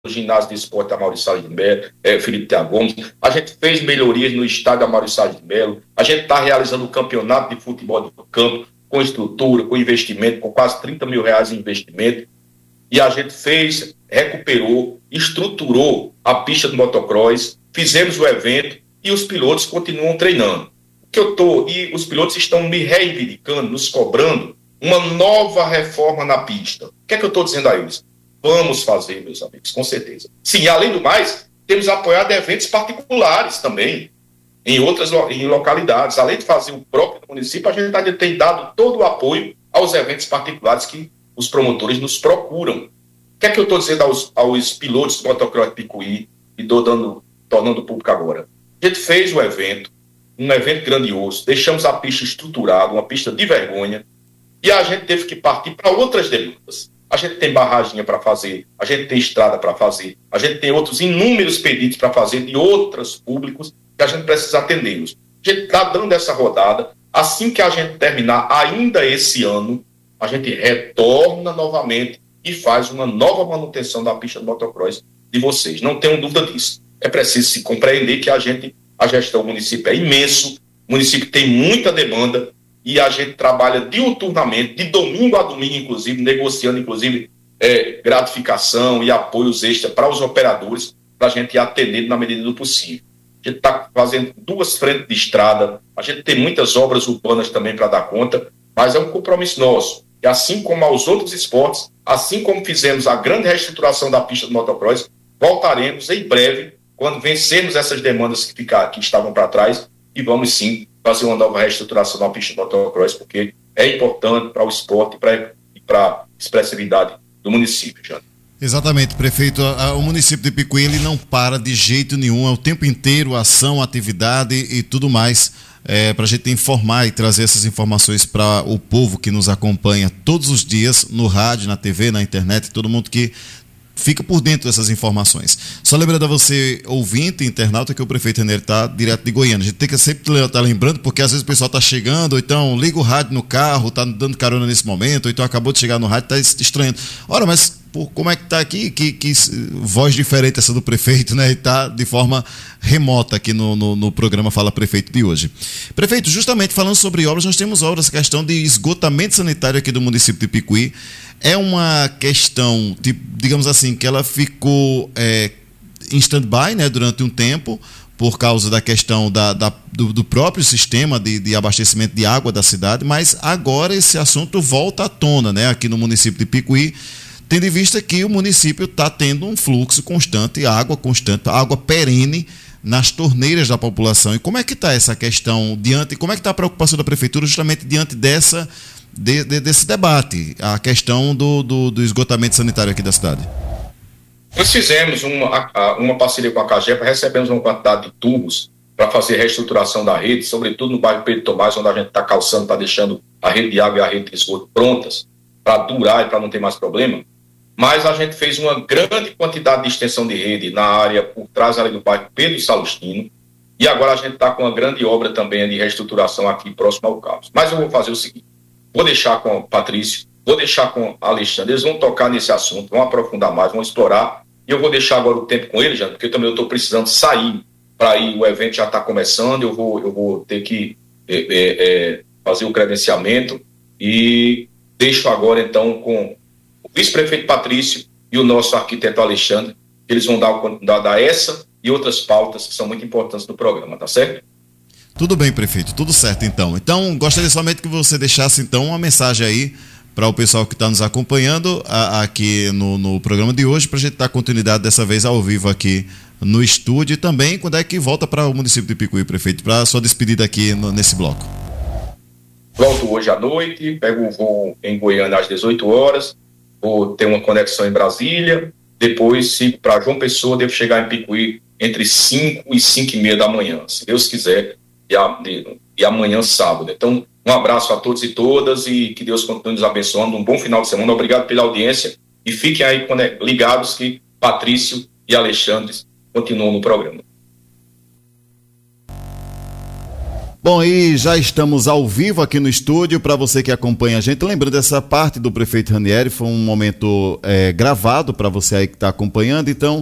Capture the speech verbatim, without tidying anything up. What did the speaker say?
ginásio de esporte da Maurício Salles de Melo, é, Felipe Thea Gomes, a gente fez melhorias no estádio da Maurício Salles de Melo, a gente está realizando o campeonato de futebol de campo, com estrutura, com investimento, com quase trinta mil reais em investimento, e a gente fez, recuperou, estruturou a pista de motocross, fizemos o evento e os pilotos continuam treinando. O que eu tô, e os pilotos estão me reivindicando, nos cobrando uma nova reforma na pista. O que é que eu estou dizendo a eles? Vamos fazer, meus amigos, com certeza. Sim, além do mais, temos apoiado eventos particulares também, em outras em localidades. Além de fazer o próprio município, a gente tem dado todo o apoio aos eventos particulares que os promotores nos procuram. O que é que eu estou dizendo aos, aos pilotos do motocross de Picuí e estou dando, tornando público agora? A gente fez o evento, um evento grandioso, deixamos a pista estruturada, uma pista de vergonha, e a gente teve que partir para outras demandas. A gente tem barraginha para fazer, a gente tem estrada para fazer, a gente tem outros inúmeros pedidos para fazer de outros públicos que a gente precisa atendê-los. A gente está dando essa rodada. Assim que a gente terminar ainda esse ano, a gente retorna novamente e faz uma nova manutenção da pista de motocross de vocês. Não tenham dúvida disso. É preciso se compreender que a gente, a gestão do município é imenso, o município tem muita demanda, e a gente trabalha diuturnamente, de domingo a domingo, inclusive, negociando, inclusive, é, gratificação e apoios extras para os operadores, para a gente ir atendendo na medida do possível. A gente está fazendo duas frentes de estrada, a gente tem muitas obras urbanas também para dar conta, mas é um compromisso nosso. E assim como aos outros esportes, assim como fizemos a grande reestruturação da pista de motocross, voltaremos em breve, quando vencermos essas demandas que, ficar, que estavam para trás, e vamos sim fazer uma nova reestruturação da pista de motocross, porque é importante para o esporte e para a expressividade do município, Jânio. Exatamente, prefeito. O município de Picuí, ele não para de jeito nenhum, é o tempo inteiro ação, atividade e tudo mais, é, para a gente informar e trazer essas informações para o povo que nos acompanha todos os dias no rádio, na T V, na internet, todo mundo que fica por dentro dessas informações. Só lembrando a você, ouvinte, internauta, que o prefeito René está direto de Goiânia. A gente tem que sempre estar tá lembrando, porque às vezes o pessoal está chegando, ou então liga o rádio no carro, está dando carona nesse momento, ou então acabou de chegar no rádio, está estranhando. Ora, mas pô, como é que está aqui? Que, que voz diferente essa do prefeito, né? E está de forma remota aqui no, no, no programa Fala Prefeito de hoje. Prefeito, justamente falando sobre obras, nós temos obras, questão de esgotamento sanitário aqui do município de Picuí. É uma questão, digamos assim, que ela ficou é, em stand-by, né, durante um tempo, por causa da questão da, da, do, do próprio sistema de, de abastecimento de água da cidade, mas agora esse assunto volta à tona, né, aqui no município de Picuí, tendo em vista que o município está tendo um fluxo constante, água constante, água perene nas torneiras da população. E como é que está essa questão diante, como é que está a preocupação da prefeitura justamente diante dessa De, de, desse debate, a questão do, do, do esgotamento sanitário aqui da cidade? Nós fizemos uma, uma parceria com a CAGEPA, recebemos uma quantidade de tubos para fazer a reestruturação da rede, sobretudo no bairro Pedro Tomás, onde a gente está calçando, está deixando a rede de água e a rede de esgoto prontas para durar e para não ter mais problema. Mas a gente fez uma grande quantidade de extensão de rede na área por trás ali do bairro Pedro Salustino, e agora a gente está com uma grande obra também de reestruturação aqui próximo ao Carlos. Mas eu vou fazer o seguinte: vou deixar com o Patrício, vou deixar com o Alexandre, eles vão tocar nesse assunto, vão aprofundar mais, vão explorar, e eu vou deixar agora o tempo com eles, já, porque eu também estou precisando sair para ir, o evento já está começando, eu vou, eu vou ter que é, é, fazer o credenciamento, e deixo agora então com o vice-prefeito Patrício e o nosso arquiteto Alexandre, que eles vão dar continuidade a essa e outras pautas que são muito importantes do programa, tá certo? Tudo bem, prefeito, tudo certo então. Então, gostaria somente que você deixasse então uma mensagem aí para o pessoal que está nos acompanhando a, aqui no, no programa de hoje, para a gente dar continuidade dessa vez ao vivo aqui no estúdio, e também quando é que volta para o município de Picuí, prefeito, para a sua despedida aqui no, nesse bloco. Volto hoje à noite, pego o voo em Goiânia às dezoito horas, vou ter uma conexão em Brasília, depois sigo para João Pessoa, devo chegar em Picuí entre cinco e cinco e meia da manhã, se Deus quiser. E, a, de, e amanhã, sábado. Então, um abraço a todos e todas, e que Deus continue nos abençoando. Um bom final de semana. Obrigado pela audiência, e fiquem aí ligados que Patrício e Alexandre continuam no programa. Bom, e já estamos ao vivo aqui no estúdio, para você que acompanha a gente. Lembrando, essa parte do prefeito Ranieri foi um momento é, gravado para você aí que está acompanhando, então